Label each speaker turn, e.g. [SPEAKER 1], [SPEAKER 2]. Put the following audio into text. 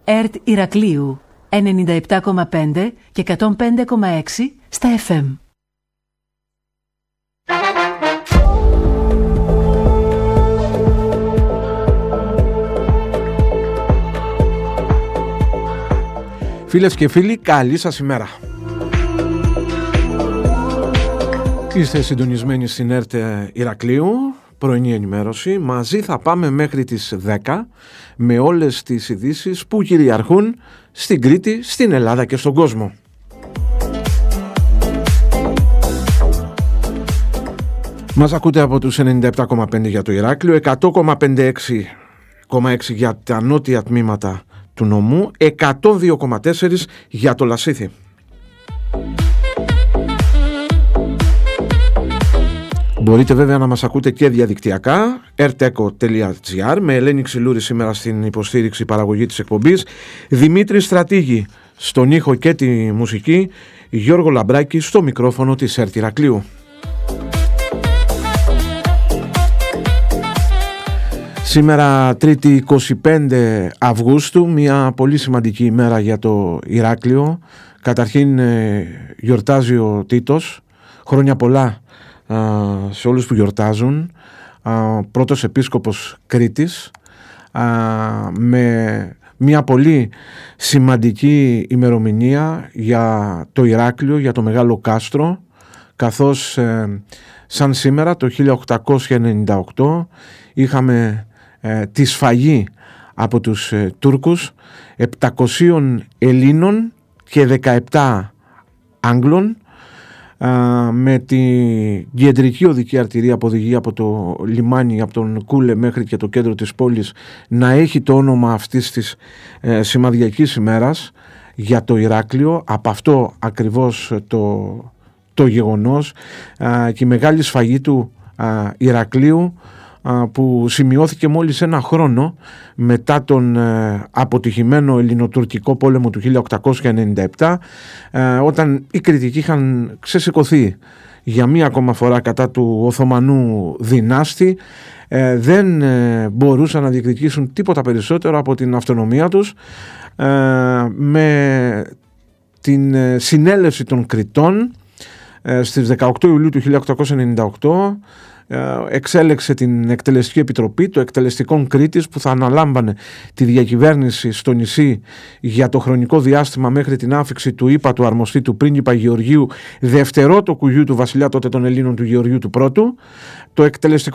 [SPEAKER 1] ΕΡΤ Ηρακλείου 97,5 και 105,6 στα FM.
[SPEAKER 2] Φίλες και φίλοι, καλή σας ημέρα. Είστε συντονισμένοι στην ΕΡΤ Ηρακλείου, πρωινή ενημέρωση. Μαζί θα πάμε μέχρι τις 10 με όλες τις ειδήσεις που κυριαρχούν στην Κρήτη, στην Ελλάδα και στον κόσμο. Μας ακούτε από τους 97,5 για το Ηράκλειο, 100,56 για τα νότια τμήματα του νομού, 102,4 για το Λασίθι. Μπορείτε βέβαια να μας ακούτε και διαδικτυακά, erteco.gr, με Ελένη Ξυλούρη σήμερα στην υποστήριξη παραγωγή της εκπομπής, Δημήτρη Στρατήγη στον ήχο και τη μουσική, Γιώργο Λαμπράκη στο μικρόφωνο της ΕΡΤ Ηρακλείου. Σήμερα 3η 25 Αυγούστου, μια πολύ σημαντική ημέρα για το Ηράκλειο. Καταρχήν γιορτάζει ο Τίτος, χρόνια πολλά σε όλους που γιορτάζουν, πρώτος επίσκοπος Κρήτης, με μια πολύ σημαντική ημερομηνία για το Ηράκλειο, για το Μεγάλο Κάστρο, καθώς σαν σήμερα το 1898 είχαμε τη σφαγή από τους Τούρκους 700 Ελλήνων και 17 Άγγλων, με την κεντρική οδική αρτηρία που οδηγεί από το λιμάνι, από τον Κούλε μέχρι και το κέντρο της πόλης, να έχει το όνομα αυτής της σημαδιακής ημέρας για το Ηράκλειο. Από αυτό ακριβώς το γεγονός και η μεγάλη σφαγή του Ηρακλείου, που σημειώθηκε μόλις ένα χρόνο μετά τον αποτυχημένο ελληνοτουρκικό πόλεμο του 1897, όταν οι Κρητικοί είχαν ξεσηκωθεί για μία ακόμα φορά κατά του Οθωμανού δυνάστη. Δεν μπορούσαν να διεκδικήσουν τίποτα περισσότερο από την αυτονομία τους. Με την συνέλευση των Κρητών στις 18 Ιουλίου του 1898 εξέλεξε την Εκτελεστική Επιτροπή, το Εκτελεστικόν Κρήτης, που θα αναλάμβανε τη διακυβέρνηση στο νησί για το χρονικό διάστημα μέχρι την άφιξη του ύπατου αρμοστή του πρίγκιπα Γεωργίου, δευτερότοκου γιου του βασιλιά τότε των Ελλήνων, του Γεωργίου του Πρώτου. Το